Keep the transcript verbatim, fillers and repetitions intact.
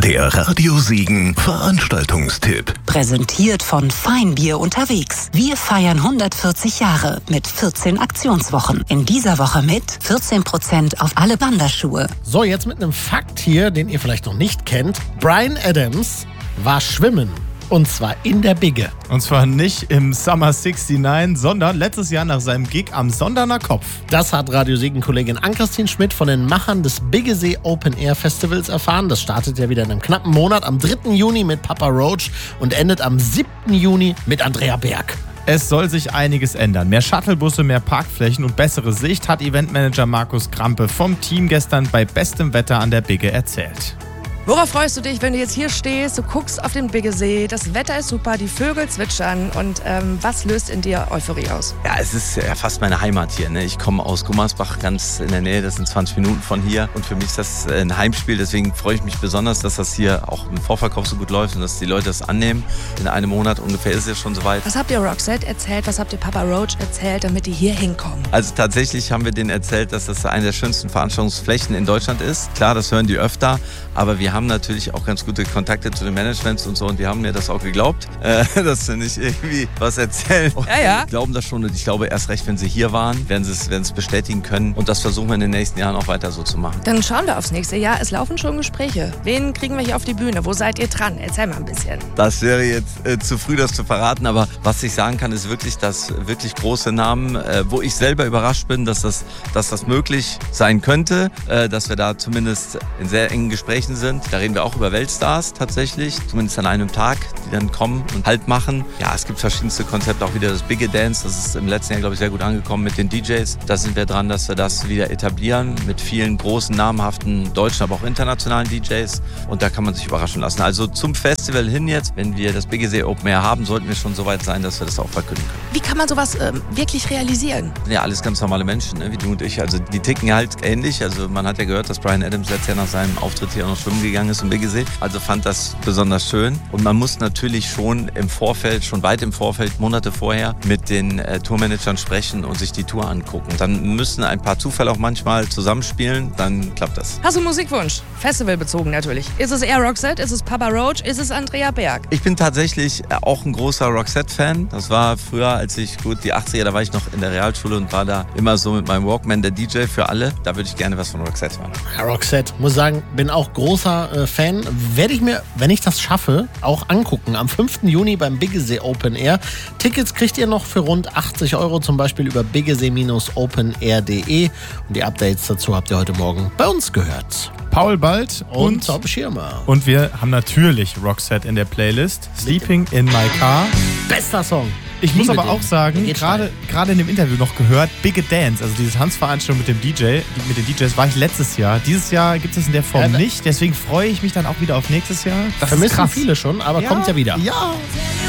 Der Radio Siegen Veranstaltungstipp. Präsentiert von Feinbier unterwegs. Wir feiern hundertvierzig Jahre mit vierzehn Aktionswochen. In dieser Woche mit vierzehn Prozent auf alle Wanderschuhe. So, jetzt mit einem Fakt hier, den ihr vielleicht noch nicht kennt. Bryan Adams war schwimmen. Und zwar in der Bigge. Und zwar nicht im Summer neunundsechzig, sondern letztes Jahr nach seinem Gig am Sonderner Kopf. Das hat Radio Siegen-Kollegin Ann-Christine Schmidt von den Machern des Biggesee Open Air Festivals erfahren. Das startet ja wieder in einem knappen Monat am dritten Juni mit Papa Roach und endet am siebten Juni mit Andrea Berg. Es soll sich einiges ändern. Mehr Shuttlebusse, mehr Parkflächen und bessere Sicht, hat Eventmanager Markus Krampe vom Team gestern bei bestem Wetter an der Bigge erzählt. Worauf freust du dich, wenn du jetzt hier stehst, du guckst auf den Biggesee, das Wetter ist super, die Vögel zwitschern und ähm, was löst in dir Euphorie aus? Ja, es ist ja fast meine Heimat hier. Ne? Ich komme aus Gummersbach, ganz in der Nähe, das sind zwanzig Minuten von hier und für mich ist das ein Heimspiel, deswegen freue ich mich besonders, dass das hier auch im Vorverkauf so gut läuft und dass die Leute das annehmen. In einem Monat ungefähr ist es schon soweit. Was habt ihr Roxette erzählt, was habt ihr Papa Roach erzählt, damit die hier hinkommen? Also tatsächlich haben wir denen erzählt, dass das eine der schönsten Veranstaltungsflächen in Deutschland ist. Klar, das hören die öfter, aber wir haben natürlich auch ganz gute Kontakte zu den Managements und so und die haben mir das auch geglaubt, äh, dass sie nicht irgendwie was erzählen. Ja, ja. Die glauben das schon und ich glaube erst recht, wenn sie hier waren, werden sie es, werden es bestätigen können und das versuchen wir in den nächsten Jahren auch weiter so zu machen. Dann schauen wir aufs nächste Jahr. Es laufen schon Gespräche. Wen kriegen wir hier auf die Bühne? Wo seid ihr dran? Erzähl mal ein bisschen. Das wäre jetzt äh, zu früh, das zu verraten, aber was ich sagen kann, ist wirklich, dass wirklich große Namen, äh, wo ich selber überrascht bin, dass das, dass das möglich sein könnte, äh, dass wir da zumindest in sehr engen Gesprächen sind. Da reden wir auch über Weltstars tatsächlich, zumindest an einem Tag, die dann kommen und Halt machen. Ja, es gibt verschiedenste Konzepte, auch wieder das Bigge Dance, das ist im letzten Jahr, glaube ich, sehr gut angekommen mit den D Js. Da sind wir dran, dass wir das wieder etablieren mit vielen großen, namhaften deutschen, aber auch internationalen D Js und da kann man sich überraschen lassen. Also zum Festival hin jetzt, wenn wir das Biggesee Open Air haben, sollten wir schon so weit sein, dass wir das auch verkünden können. Wie kann man sowas ähm, wirklich realisieren? Ja, alles ganz normale Menschen, ne, wie du und ich. Also die ticken halt ähnlich. Also man hat ja gehört, dass Bryan Adams letztes Jahr nach seinem Auftritt hier auch noch schwimmen gegangen ist im Biggesee. Also fand das besonders schön. Und man muss natürlich schon im Vorfeld, schon weit im Vorfeld, Monate vorher, mit den äh, Tourmanagern sprechen und sich die Tour angucken. Dann müssen ein paar Zufälle auch manchmal zusammenspielen, dann klappt das. Hast du einen Musikwunsch? Festivalbezogen natürlich. Ist es eher Roxette? Ist es Papa Roach? Ist es Andrea Berg? Ich bin tatsächlich auch ein großer Roxette-Fan. Das war früher, als ich, gut, die achtziger, da war ich noch in der Realschule und war da immer so mit meinem Walkman der D J für alle. Da würde ich gerne was von Roxette hören. Ja, Roxette, muss sagen, bin auch großer äh, Fan. Werde ich mir, wenn ich das schaffe, auch angucken. Am fünften Juni beim Biggesee Open Air. Tickets kriegt ihr noch für rund achtzig Euro, zum Beispiel über biggesee open air punkt de. Und die Updates dazu habt ihr heute Morgen bei uns gehört. Paul Bald Und, und, Tom Schirmer. und wir haben natürlich Roxette in der Playlist. Sleeping in my car. Bester Song. Ich muss Liebe aber den. auch sagen, Geht gerade gerade in dem Interview noch gehört, Bigge Dance, also diese Tanzveranstaltung mit dem D J, mit den D Js war ich letztes Jahr. Dieses Jahr gibt es in der Form Ja, da- nicht, deswegen freue ich mich dann auch wieder auf nächstes Jahr. Das ist Vermissen krass. viele schon, aber Ja, kommt ja wieder. Ja.